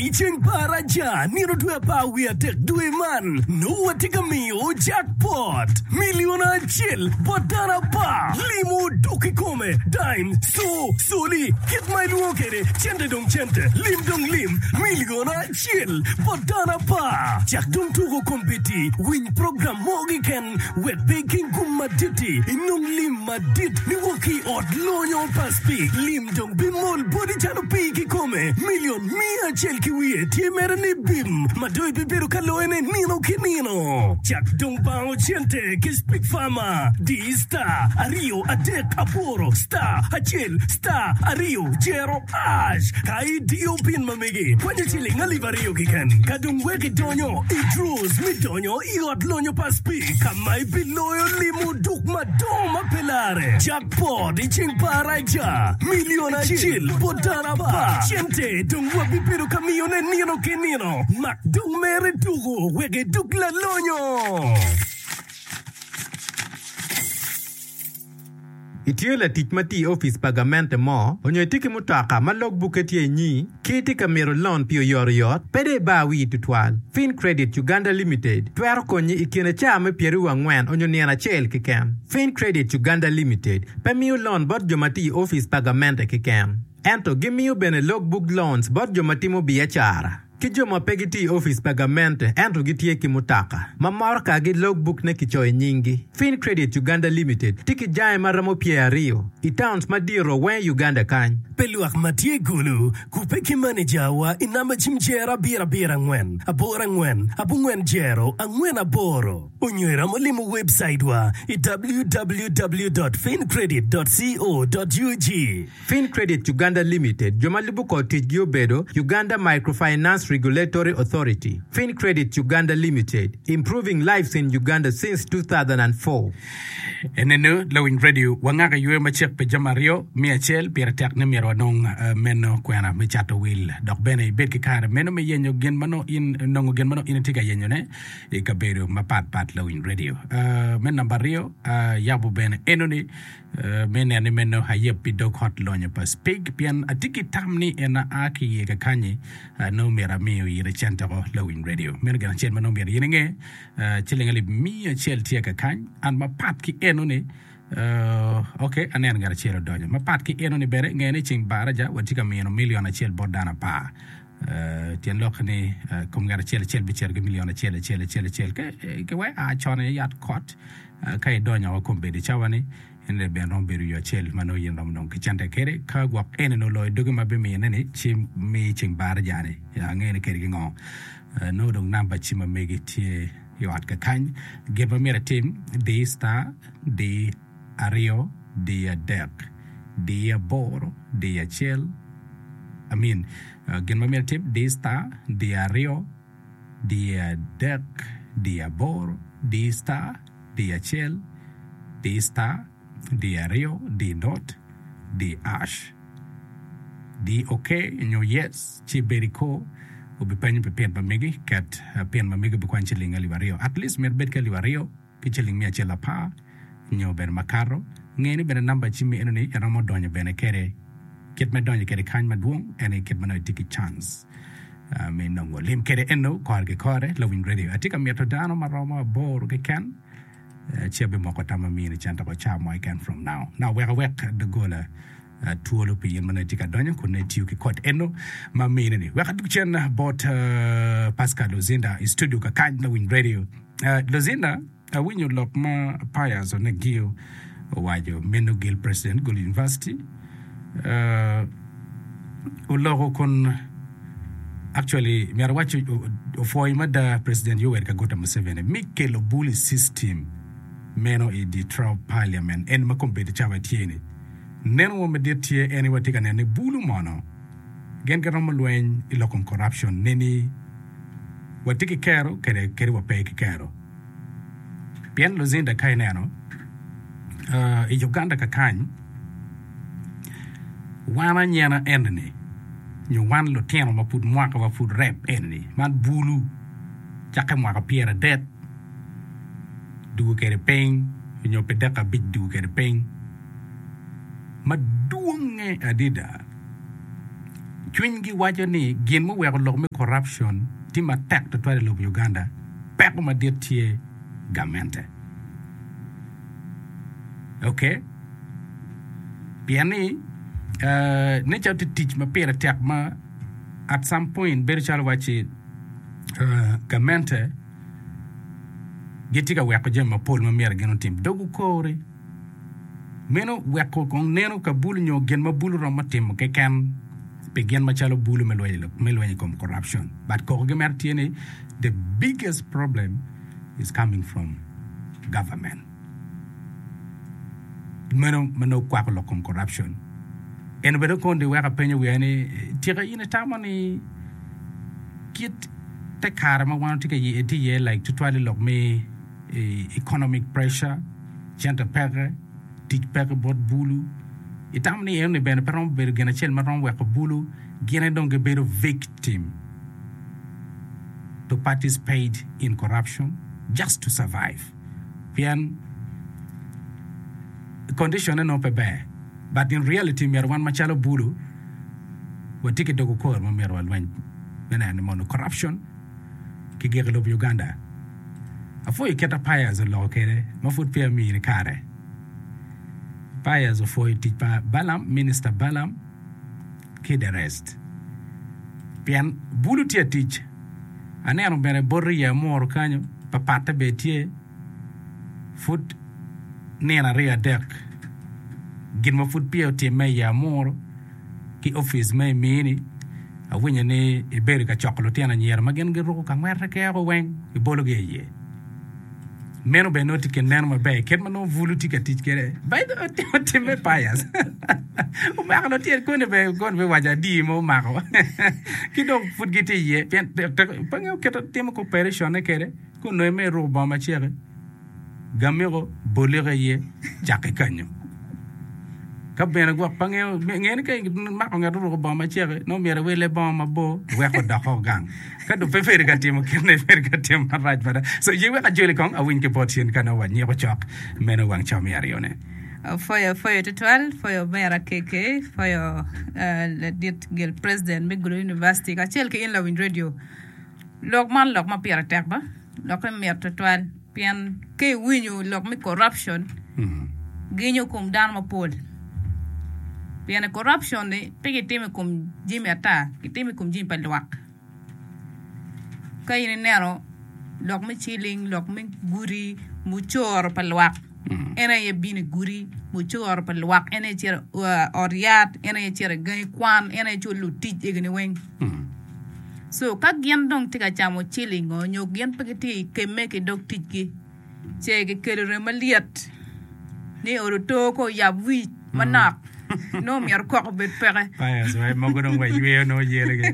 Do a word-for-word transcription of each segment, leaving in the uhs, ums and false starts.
Icheng Paraja, Niro Dwe Pawia Tek Dwe Man, No Tigamio Jackpot, Miliona Chill, Botana Pa, Limo Doki Come, Dime, So, Soli, Kit My Luokere, Chente Dong Chente, Lim Dong Lim, Miliona Chill, Botana Pa, Jack Dong Tugo Competi, Win Program Mogi Ken, Wet Baking Kumatiti, Inung Lim Madit, Niwoki Ot Lonyo Paspi, Lim Dong Bimol Body Chano Piki Come, Million Mia Chelki Wie, Tiemerani Bim, Madoi Bibiru Kaloene Nino Kinino, Jack Dong Pao Chente, Kispik Fama, D Star, Ario Adek Aporo, Star, Hachel, Star, Ario, Jero Ash, Kai Dio Pin Mamigi, Pwede Ngalivario Kikan, Kadung Weki Donyo, Idrus, Midonyo, Iot Lonyo Paspi, Kamai Biloyo Limu Duk Madoma Pelare, Jackpot, Iching Paraja, Miliona Chill, Botana Pa, Chente, Dung Wabipiru Kamione Nino Kenino, Mak Dung Mere Dugo, Wege Duk La Lonyo. Itiola tikmati office pagamente mo, onyo tiki mutaka ma logbook etie nyi, kiti kamero loan pio yor yot, pede ba wi tutwal. Fin Credit Uganda Limited, twero konyi ikine chame pieru wangwen onyo niana chel kikem. Fin Credit Uganda Limited, pemiu loan bot jomati office pagamente kikem. Ento gimiu bene logbook loans bot jomati mo biachara. Kijo mapegiti office pagamente ento gitie kimutaka. Mamorka gi logbook ne kichoy nyingi. Fin Credit Uganda Limited tiki jae maramo pia rio. Itowns madiro wen Uganda kany. Peluak matie gulu, kupeki manager wa inama chimjera bira bira ngwen. Abora ngwen, abu ngwen jero, angwen aboro. Unywera molimu website wa w w w dot fin credit dot co dot u g. Fin Credit Uganda Limited, jomalibu ko tijgio bedo, Uganda Microfinance Regulatory Authority. Fin Credit Uganda Limited, improving lives in Uganda since two thousand four. Enenu Lowing Radio wangaka yue machek pe jamario miachel piratak ne mero nong uh, meno kwena michato will dok bene beki kare meno me yenyo gen mano in nongo gen mano in tika yenyo ne ikaberu mapat pat Lowing Radio uh, men nambario uh, yabu bene enoni uh, mene ne meno hayep dog hot lonyo pas pig pian atiki tamni ena aki yeka kanyi uh, no mera mio yire chantako Lowing Radio meno gana chen mano mera yenenge uh, chilengali miachel tiaka kany an mapat ki enoni Uh, okay, anen gara chelo donyo. Mapat ki eno ni bere ngene ching baraja watika mino miliona chel bodana pa. Uh, tien lok ni uh, kum gara chelo chel bicher ke miliona chel chel chel chel ke ke we a chone yat kot uh, kai donyo wa kumbe di chawani ene be non beru yo chel mano yen rom non ke chante kere ka gwak ene no loy dogu mabe mi ene ni chim mi ching baraja ni ya ngene kere ngo uh, no dong namba chima megi tie yo at ka kany geba mera team de star de Ario, dia dek, dia boro, dia chel. I mean, uh, gen mamel tip, dia star, dia rio, dia dek, dia boro, dia star, dia chel, dia star, dia rio, dia dot, dia ash, dia okay, nyo yes, chi beriko, ubi penyo pe pen pamigi, kat uh, pen mamigi bukwan chiling aliwario. At least mer bet ka aliwario, pichiling mia chela pa, nyo ben makaro ngeni ben namba chimi enoni eramo donyo ben kere ket me donyo kere kany maduong ene ket mano tiki chance uh, me nongo lim kere eno kore kore Lowing Radio atika mieto dano maroma bor ke kan uh, chebe moko tama mini chanta ko chamo I can from now now weka weka de gola uh, tuolo pi yen mano tika donyo kune tiu ki kot eno ma mini ni weka dukchen bot uh, Pascal Luzinda studio ka kany Lowing Radio uh, Luzinda a winyo lok ma payas on a gil wajo Menogil President Gul University uh ulo kon actually mi arwacho foi mada President Yoweri Kaguta Museveni mikelo bully system meno e di Trump Parliament en ma kompeti chawa tiene neno mo medetie eni watika ne bulu mono gen garomo lwen ilokon corruption neni watiki kero kere kere wa pay kero Bien Luzinda kaineno uh, i Uganda ka kany wana nyana endni nyu wan lo tieno ma pud mwaka wa pud rep endni man bulu chaka mwaka piera det du kere peng nyu pedaka big du kere peng ma duonge adida chwingi wacho ni gin mo weko lok me corruption ti ma tek to twale lo Uganda pek ma dir tie gamente okay piani uh, ne chaw to teach ma pera tek ma at some point beru chal wachi uh, gamente gitika weko jema pol ma mer geno tim dogu kore meno weko kong neno ka bulu nyo gen ma bulu ro ma tim ke kan pe gen ma chalo bulu melwe melwe kom corruption but ko gemer tiene the biggest problem is coming from government meno meno kwa ko kom corruption en bedo konde weka penyo wene tira ina tamani kit te kara ma wan tika ye ti ye like to twali lok me economic pressure chanta pere tic pere bot bulu itamni ene ben peron bedo gena chel maron weka bulu gena donge bedo victim to participate in corruption just to survive pian condition no pe be but in reality mer wan machalo bulu wa ticket dogo kor ma mer walwan nana ne mono corruption ki gegelo Uganda afo iketa payas lo kere ma fut pia mi ni kare payas of foi tipa Balam minister Balam ki the rest pian bulu tia teach anero bere borri ya mor kanyo papata betie fut nena ria dek gin ma fut pia tie me ya mor ki office me mini a winya ne e beri ka chocolate na nyer ma gen gero ka mer ke ko wen e bolo ge ye meno be noti ken nen ma be ket ma no vulu tika tit kere bay do te me payas o ma no tie ko ne be gon be waja di mo ma ko ki do fut gite ye pen pa nge ket te ma cooperation ne kere ko no me ro ba ma chere gamero bolere ye jakke kanyo ka bena gwa pange ngene kay ma ko ngado ko ba ma chere no mere wele ba ma bo we ko da ho gang ka do fe fer ga timo kene fer ga timo raj bada so ye we ka jole kong a win ke potien kana wa nye ko chok mena wang cham yarione for your for your tutorial for your mera keke for your uh, dit gel president me gulu university ka chel ke in la win radio lok man lok ma pira tek ba lok mer tutorial pian ke winyu lok me corruption ginyo kum dan ma pol pian corruption ni pege teme kum jimi ata ki teme kum jimi palwak kay ni nero lok me chilling lok me guri mu chor palwak ena ye bini guri mu chor palwak ena cher oriat ena ye cher gay kwan ena chu lu tij egni wen so ka gen dong tika chamo chilling o nyo gen pege ti ke me ke dok tij gi che ke kere maliat ni oroto ko yabwi manak no mi ar ko bet pere payas way mo go dong way we no yele ge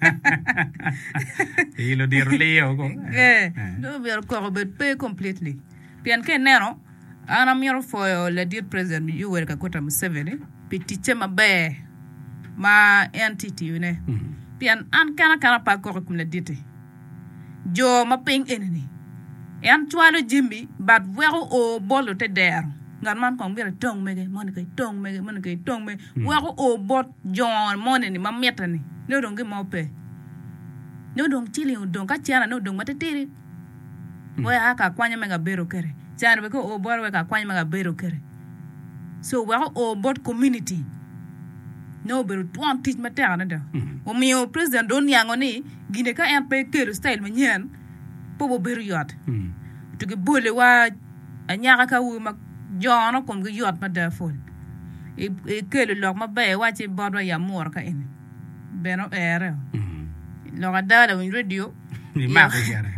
ilo dir leo ko eh no mi ar ko bet pe completely pian ke nero ana mi ar fo le dir president you were ka kota Museveni petit ma be ma entity ne pian an kana kana pa ko kum le dite jo ma ping eneni en twalo jimbi bad wero o bolo te der ngan man ko mbere tong mege mon kay tong mege mon kay tong me wero o bot jon mon ni ma metani no dongi mo pe no dong chili dong ka tiana no dong matetiri wo ya ka kwanya mega bero kere tiana be ko o bor we ka kwanya mega bero kere so wero o bot community no bero twon teach matana da o mi o president don yango ni gine ka en pe kere style me nyen po bo bero yot to ge bole wa anyaka ka wu ma jono kom ge yot ma da fol e e kele lok ma be wa ci bodwa ya mor ka en beno ere lo ga dala win radio ni ma ko yara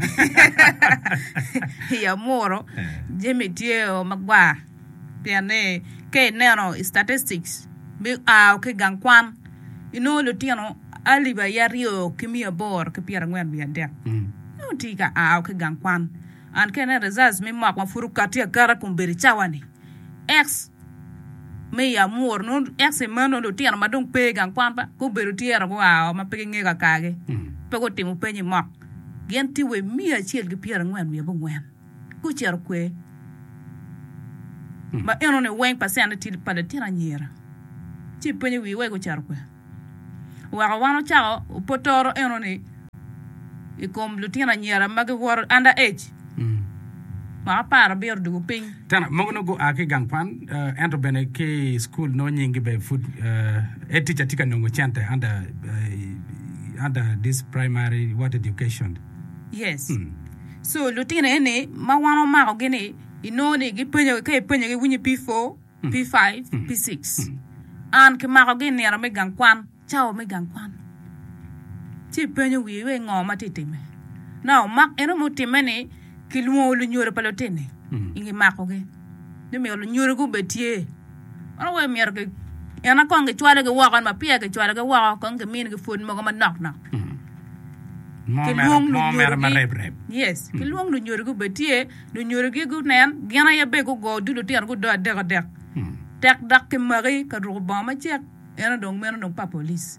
ya moro jeme tie o magwa piane ke nero statistics be a ke gankwan ino lo tiano ali ba yario kimia bor ke piera ngwen bi ande no tika a ke gankwan an ke ne results me mak ma furu katia kara kumberi chawani x me ya mor no x mano lo tiano madong pe gankwan ba ko beru tiera ko a ma pe nge ga kage pe ko timu pe ni mak genti we mi a chiel ke piera ngwen bi bo ngwen ku cher kwe ma eno ne wen pasane til pala tira nyera ti penye wi we ko cher kwe wa wano chao potoro eno ni ikom lutina nyera mag war under age ma para ber du ping tan mogono go ake gangpan ento bene ke school no nyingi be food e teacher tika no chante under uh, under this primary what education yes hmm. So lutina ene ma wano ma gene ino ni gi penyo ke penyo gi wunyi P four hmm. P five hmm. P six hmm. an ke ma gene era me gangpan chao me gangpan ti penyo wi we ngoma titime now mak eno mutimene kilmo lu nyore palotene mm. ingi makoge de me lu nyore go betie ana we mer ke yana ko nge chwale ge wakan ma pia ge chwale ge wa ko nge min ge fun mo ma nok nok mo mer mo mer ma reb reb yes kilwong lu nyore go betie lu nyore ge go nen gena ya be go go du lu tiar go do de ga de tek dak ke mari ka ro ba ma chek yana dong mer dong pa police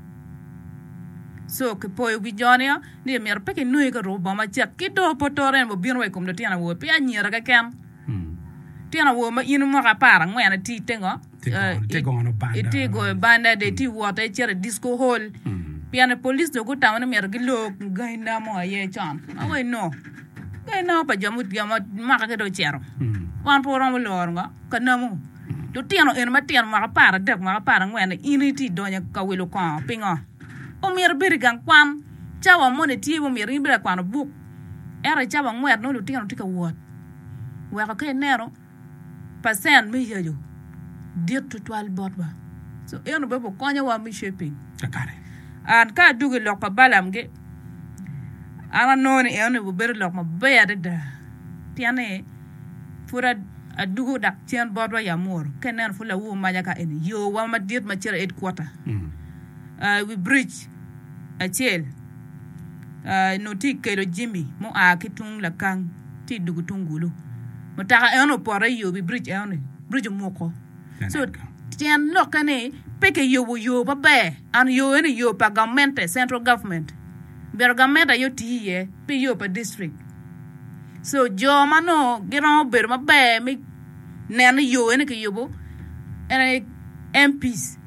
so ke poi wi jonia ni mer pe ke nui ka ro ba ma chek ki do potoren bo binwe kom do tiana wo pe anyira ka kem tiana wo ma inu mo ka para ngwana ti tengo te go no banda ti go banda de ti wo ta chere disco hall piana police do go town mer gi lo gaina mo ye chan awe no gaina pa jamut gama ma ka do chero wan po ron lo nga ka namo do tiana en ma tiana ma ka para de ma ka para ngwana ini ti do nya ka welo ko pinga o mir bir gang kwam chawa mone tie o mir ibra kwano buk era chawa ngwer no lutinga no tika wot wa ka ke nero pasen mi yeyo dir to twal botba so eno bebo konya wa mi shaping takare an ka dugi lokko balam ge ana noni eno bo ber lokko bayade da tiane fura adugo dak tian botba ya mor kenen fula wu majaka en yo wa ma dir ma chere eight quarter mm. Uh, we bridge a chel uh, no ti kero Jimmy mo a kitung la kang ti dugu tungulu mo ta eno pore yo we bridge eno bridge moko so tian lokane peke yo yo ba be an yo ene yo pa government central government ber government yo ti ye pe yo pa district so jo mano gero ber ma be mi nen yo ene ke yo bo ene M Ps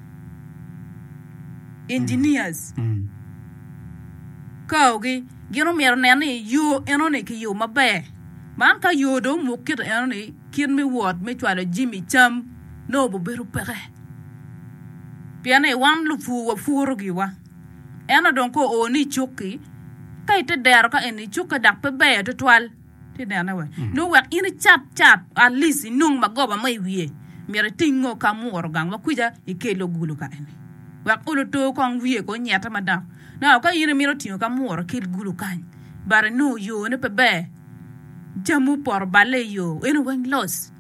engineers mm. Kaugi gino mer nene yo eno ne ke yo mabe man ka yo do mukit eno ne kin mi wot me twalo Jimmy Cham no bo beru pere piane wan lu fu wa furo gi wa eno don ko oni chuki kai te der ka eni chuka dak pe be to twal ti dana we mm. no wa in chat chat at least nung magoba mai wie mer tingo ka mor gang wa kuja ikelo gulu ka eni wak ulu to kong vie ko nyata madam na ka yire miro tio ka mor kil gulu kan bare no yo ne pe be jamu por bale yo en wen los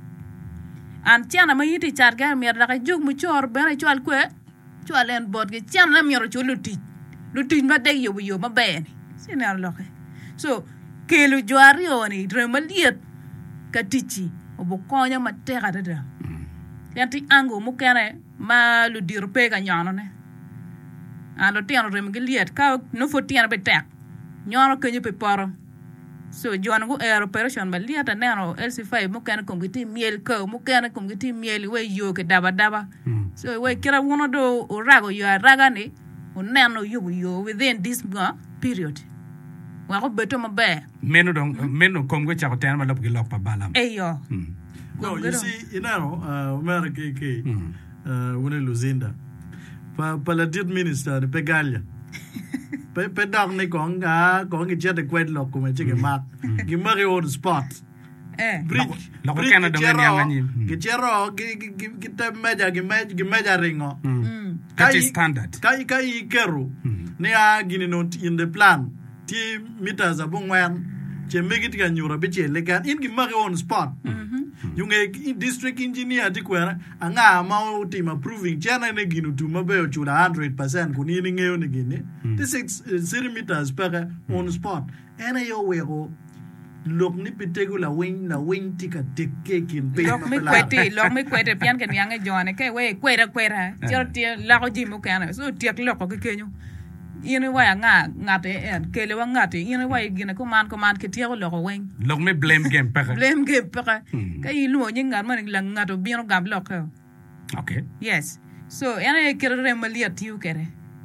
an tiana ma yiti charga mer da ka jog mu chor bere chwal kwe chwal en bot ge tiana la miro chulu ti lu ti ma de yo yo ma be ni sinar lo ke so kelu jwari oni dremaliet ka tichi obo konya ma te ga da yanti ango mu kene ma lu dir pe ga nyano ne alo tiano rem giliet ka no fo tiano be tek nyano kenyo pe poro so joan go air operation ba liata nero L C five mo kan ko giti miel ko mo kan ko giti miel we yo ke daba daba mm. So we kira wono do rago yo raga ni o neno yo yo within this uh, period wa ko beto ma be meno don meno ko go chako tan ma lop gi lop pa balam eyo mm. No, you see, you know, uh, America, mm. uh, when Luzinda, pa paladit minister, the Pegalia. Pe pe dog ni kong ga kong ki jet the quite lock come chicken mark. Gi mari on spot. Eh. Bridge. Lo ko kana do ngani ngani. Gi chero gi gi gi te meja gi meja gi meja ringo. That is standard. Kai kai keru. Ne a gini no in the plan. Ti meters abong wan. Che make it kan yura biche legan in gi mari on spot. Yung district engineer di kwera anga mau team approving chana ne ginu tu mabe chula one hundred percent kuni ni ngeo ne gine this is zero meters per on spot ena yo wego lok ni pitego la wing la wing tika tikke kin pe lok mi kwete lok mi kwete pian ken yang jone ke we kwera kwera jor ti la ko jimu kana so tiek lok ko kenyo ina wa nga ngate en kele wa ngate ina wa gina ko man ko man ke tiek lok wing lok me blame game per blame game per ka ilu ni ngar man la ngato bien gam lok okay yes so ena kere remaliat yu kere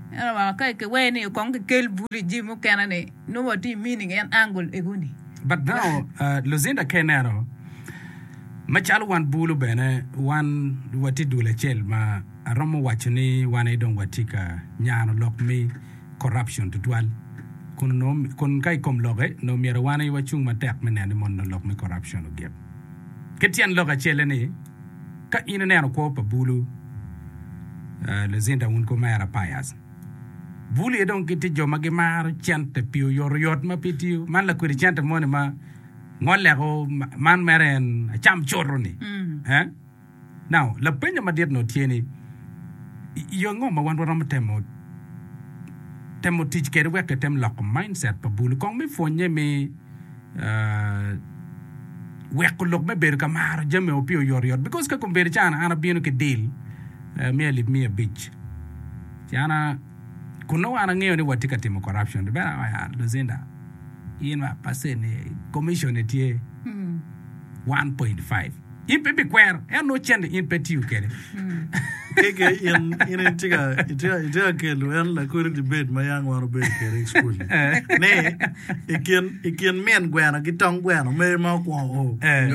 Ana ma kai ke we ni kon ke kel buli jimu kanane no wati meaning en angle eguni. But now uh, Luzinda Kenero machal wan bulu bene wan wati dule chel ma aromo wachni wan idong watika nyano lok mi corruption to twal kun no kun kai kom loge no mira wan i wachung matek menene mon no lok mi corruption ogep ketian loga chele ni ka ina neno ko pa bulu uh, Luzinda un ko mera payas bulu edong kiti jo magimar chante piu yor yot ma pitiu man la kuri chante mone ma ngole ko man meren cham chorro ni Mm. eh now la penya ma diet no tieni yo ngo ma wan wan temo temo teach kere wek tem lock mindset pa bulu kong mi fonye mi uh wek ko lok me ber ka mar jame o piu yor yot because ka ko ber chana ana binu ke deal uh, me li me a bitch chana kuno ana ngeo ni watika timo corruption de bana ya Luzinda yinwa pasene commission etie Mm. one point five in pepe kwer e no chende in petiu kere Keke in in tiga tiga tiga kelu en la kuri debate mayang waro be kere school. Ne ikin ikin men gwana gitong gwana me ma ko o. eh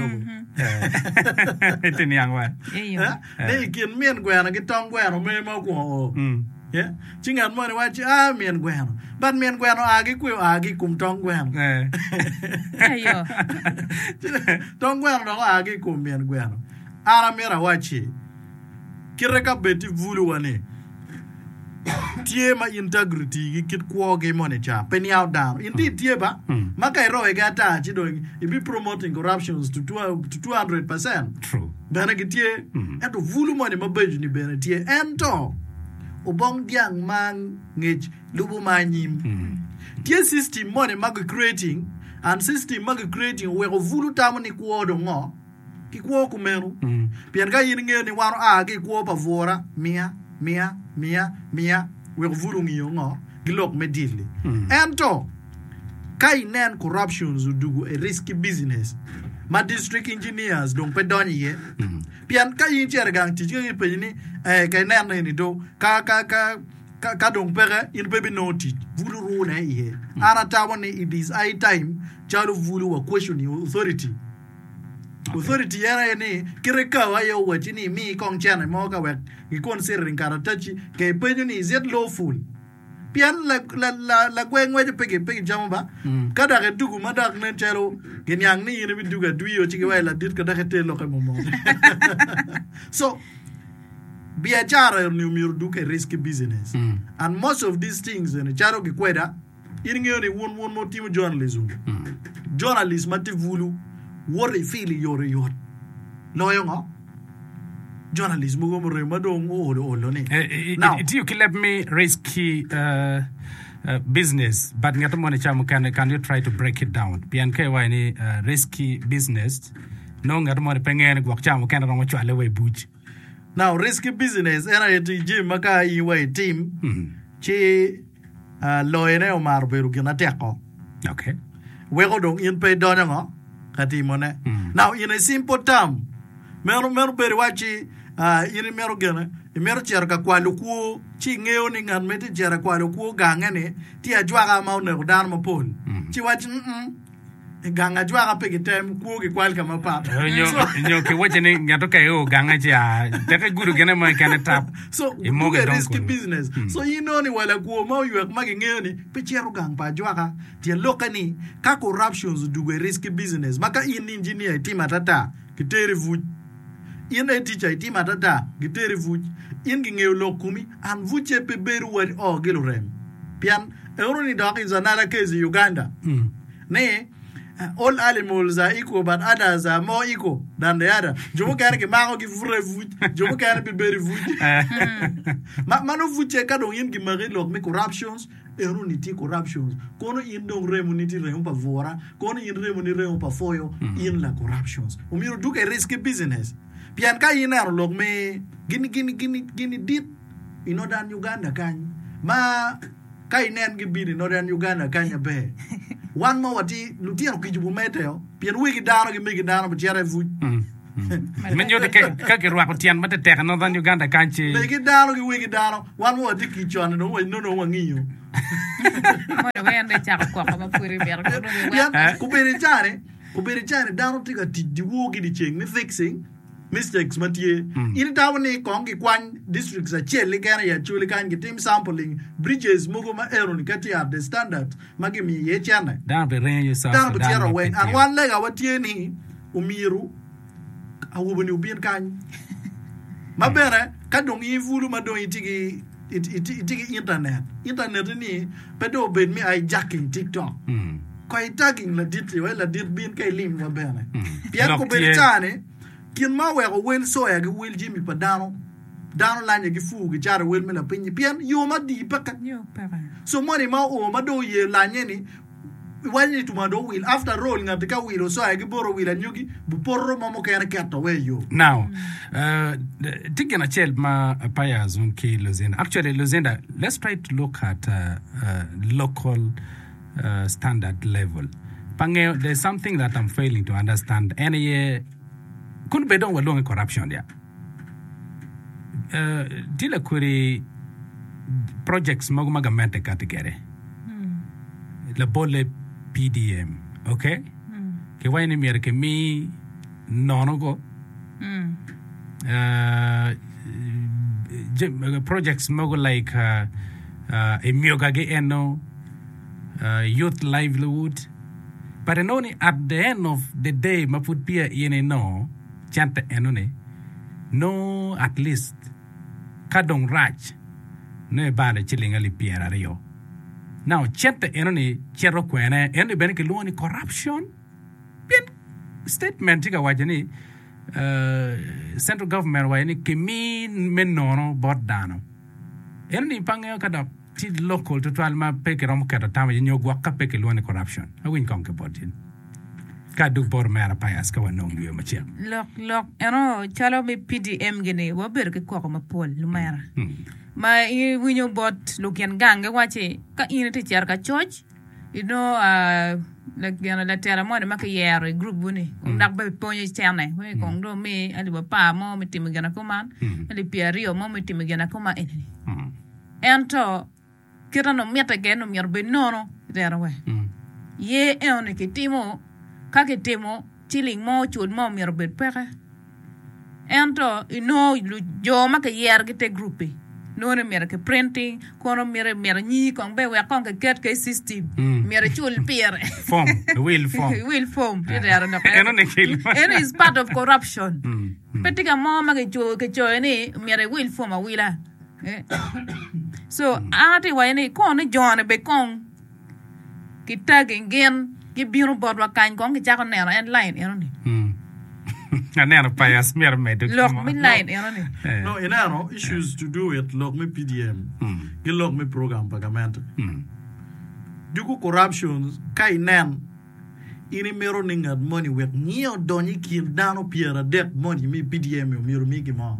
etini yangwa Eyo. Ne ikin men gwana gitong gwana me ma ko o. mm Yeah. Chingan mo ni wachi ah men gwana. But men gwana agi ku agi kum tong gwana. eh Eyo. Tong gwana no agi kum men gwana. Ara mera wachi. Kireka beti vulu wane. Tie ma integrity gi kit ko ge money cha pen out down indeed tie ba Mm. makai ro e gata chi do e be promoting corruptions to two to two hundred percent true bana gi tie Mm. eto vulu money ma beju ni bana tie ento obong diang man ngej lubu manyim mm tie system money mag creating and system mag creating we go vulu tamu ni ko do ngo ki ko ku meru mm pian ga yin nge ni waro a gi ko pa vora mia mia mia mia we vuru ngi ngo gilok medili Mm. ento kai nen corruptions udugu a risky business ma district engineers don pe doni ye mm pian ka yin cher gang ti ji pe ni eh kai nen ni do ka ka ka ka ka don pere in baby noti vuru ru ne ye ana tawo ni it is high time chalu vulu wa question authority authority yara ni kireka wa yo wa chini mi kong chana mo ka wek ki consider karatachi ke penyo ni is it lawful pian la la la la gwen we pe pe jama ba Mm. kada ke dugu madak nen chero genyang ni ni duga duyo chiki wa la dit kada ke te lo ke momo so biachara ni umir duke risky business Mm. and most of these things in charo ki kweda iringe ni won won mo team journalism mm journalist mati vulu worry feel yore yot loyo ngo journalist mo mo re madong o o lo ni now it you let me risky uh, uh, business but ngato mo cham can can you try to break it down pian ke wa ni uh, risky business no ngato mo pengen gwak cham kan ro chwa le we buj now risky business era yeti jim maka yi wa team mm chi uh, loyo ne o mar beru gina teko okay we go dong in pe don ngo kati mo ne Mm. now in a simple term mero mero beru wachi uh, in mero gena mero cher ka kwalu ku chi ngeo ni ngan meti cher kwalu ku gangane ti ajwa ga ma ne dan mo pol Mm. chi wachi mm ganga jwa ga pe gitem ku gi kwal ka ma pa nyo nyo ke wache ni ngato ke o ganga ja te ke guru gena mo kan tap so E mo we ge don risky kun. business Mm. so you know ni wala ku mo yu ma gi ngeo ni pe cher gang pa jwa ga ti lokani ka corruptions du we risky business maka in engineer ti matata kiteri vu in a teacher ti matata kiteri vu in gi ngeo lokumi an vu che pe beru wa o gilorem pian euro ni dog in zanala case Uganda mm ne uh, all animals are equal but others are more equal than the other jomo kan ke mango ki fure vu jomo kan be beri vu ma mano vu che ka don yin gi mari lok me corruptions euro ni ti corruptions kono in don remunity re un pa vora kono in remunity re un pa foyo in la corruptions o miro duke risky business pian ka yin er lok me gini gini gini gini dit in northern Uganda kan ma kai nen gi bidi northern Uganda kan be one more wati lutiero ki jubu meteo pian wigi dano gi migi dano bi chere vu mm men yo de ka ke rwa ko tian mate tek northern Uganda kanchi le ki dano ki wigi dano wan wo di ki chon no wo no no wangiyo mo de wende cha ko ko ma puri ber ko do ya ku beri chane ku beri chane dano tiga ti di wo gi di cheng ni fixing mistakes matie in tawo ni kong ki kwan districts a chele gana ya chule kan ki team sampling bridges mugo ma eron kati at the standard magi mi ye chana down be rain yourself down be tiara wen and one lega watie ni umiru awu bani ubien kan mabere kadong ifulu madong itigi itigi internet internet ni pedo ben mi ai jacking TikTok ko ai tagging la dit wala dit bin kay lim mabere pian ko ben chane kin ma we go wel so ya go wel jimi pa dano dano la nya gi fu gi jar wel me la pin pian yo ma di pa ka yo pa so money ma o ma do ye la nya ni wani to ma do will after rolling at ka will so ya gi boro will nyugi bu porro ma mo ka na ka to we yo now uh tigena chel ma paya zone ki Luzenda actually Luzenda let's try to look at uh, uh, local uh, standard level pange there's something that I'm failing to understand any kun be don walong corruption dia uh dila kuri projects magu magamente kategere mm. la bolle P D M okay mm. ke wayne mi ke mi nonogo mm. uh projects magu like uh, uh emioga ge eno uh, youth livelihood but only at the end of the day maput pia yene no chante enone no at least kadong raj ne bale chilinga li piera rio now chante enone chero kwene ene ben ke luoni corruption bien statement tiga wajani uh, central government wa ni kimi menono bodano ene pange kada ti local to twalma peke rom kada tama nyo gwa ka peke luoni corruption awin konke bodin ka du bor mera payas ka wanong liwe machia lok lok eno chalo mi P D M gene wo ber ke ko ma pol lumera ma i winyo bot lukian gange wache ka ine te char ka church you know uh like you know la tera mo ma ka yere group buni ndak ba ponye chane we kong do me ali ba pa mo mi tim gana kuma ali piario mo mi tim gana kuma ene ento kira no miata geno mi arbe nono dera we ye ene ke timo kake temo tiling mo chud mo mi robet pere ento ino lu jo ma ke yer ke te grupi no ne mere ke printing kono mere mere ni kon be we kon ke get ke system mere chul pere form the will form will form there no eno ne kill eno is part of corruption petiga mo ma ke jo ke jo ni mere will form a wila so ati wa ni kono jone be kon kita gengen ki biro bod wa kan kong ki chako nero en line eno ni mm anero payas mer medo lok mi line eno ni no inano issues to do with lok me P D M ki lok me program pagamento duku corruptions kai nen ini mero ningat money with nio doni kin dano piera det money mi P D M yo miro mi ki ma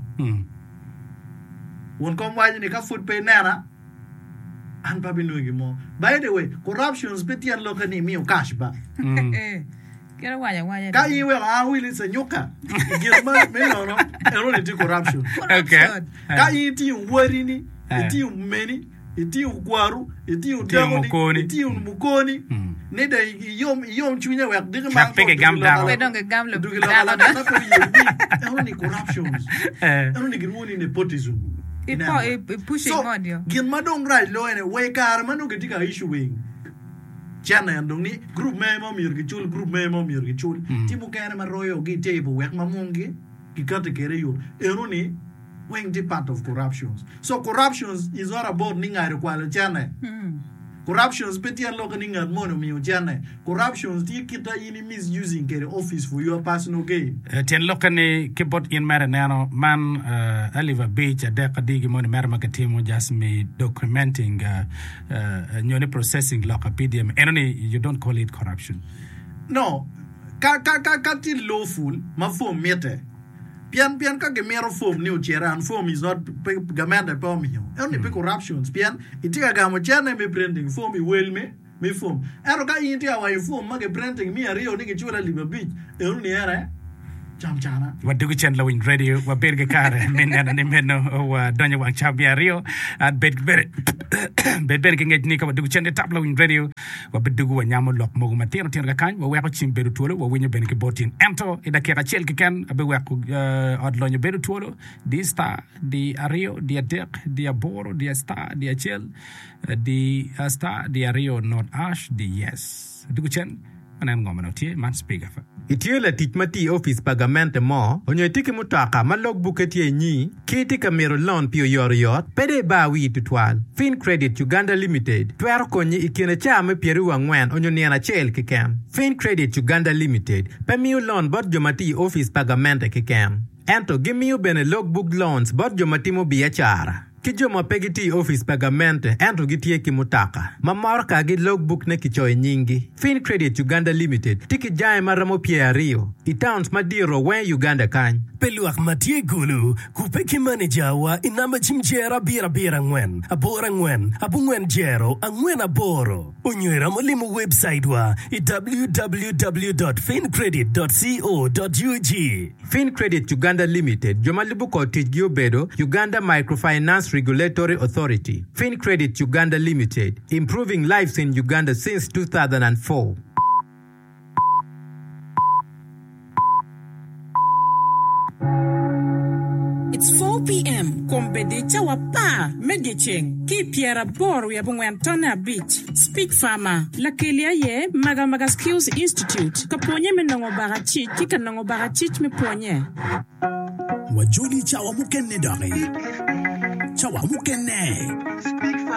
won kom waji ni ka food pay nana an pabi no mo by the way corruptions petian lokani mi o cash ba eh kera waya waya ka yi we a wili se nyoka girma me no no ero ni corruption okay ka yi ti wori ni ti meni ti gwaru ti dagoni ti mukoni ne da yom yom chunya we diga ma peke gam da we don't gam lo da da ko yi ero ni corruptions ero ni girmoni nepotism it it pushing so, on you gin madong right lo ene we kar manu ke tika issue wing chana ndong ni group me mo mir ki chul group me mo mir ki chul ti bu kare ma royo gi table we ma mungi ki kate kere yo ero ni wing the part of corruptions so corruptions is not about ninga re kwala chana corruptions peti an loka ninga mono mi chana corruptions ti kita ini misusing kere office for your personal gain ten loka ni kibot in mara nano man uh, aliva beach de kadigi mon mara makatimo just me documenting uh, uh, nyone processing loka P D M enony you don't call it corruption no ka ka ka ka ti lawful ma form mete pian pian ka ge mero form ni uchera and form is not gamanda pa mi only pe corruptions pian itika ga mo chana me branding form i well me me form ero ka inti awa form ma ge branding mi ario ni ge chula liba beach ero ni era cham chana wa dugu chen lawin radio wa berge kare men na ne men wa donya wa chabia rio at bet bet bet bet ke ngej ni ka wa dugu chen tap lawin radio wa bedugu wa nyamo lok mo ma tero tero kan wa wa ko chim beru tolo wa winyo ben ke botin ento ida ke ka chel ke kan abe wa ko od lonyo beru tolo di sta di ario di adek di aboro di sta di achel di sta di ario not ash di yes dugu chen anan ngoma no tie man speaker fa Itiola titmati office pagamente mo, onyo tiki mutaka malog buketi nyi, kiti kamero loan pio yor yot, pede ba wi tutwal. Fin Credit Uganda Limited, tuero konyi ikine chame pieru wangwen onyo niana chel kikem. Fin Credit Uganda Limited, pemiu loan bot jomati office pagamente kikem. Ento gimiu bene logbook loans bot jomati mo biachara. Kijo mapegiti office pagamente ento gitie kimutaka. Mamorka gi logbook ne kichoy nyingi. Fin Credit Uganda Limited tiki jae maramo pia rio. Itowns madiro wen Uganda kany. Peluak matie gulu kupeki manager wa inamba chimjera bira bira ngwen. Abora ngwen, abu ngwen jero, angwen aboro. Unywera molimu website wa i w w w dot fin credit dot co dot u g. Fin Credit Uganda Limited, jomalibu ko tijgio bedo, Uganda Microfinance Regulatory Authority. Fin Credit Uganda Limited, improving lives in Uganda since two thousand four. It's four p.m. Kombede chawa pa medicheng ki Pierre Bor ya bungwantona beach speak farmer la kelia ye maga maga skills institute kaponye menongo barachi kika nongo barachi me ponye Wajuli chawa mukenne dare chawa mukenne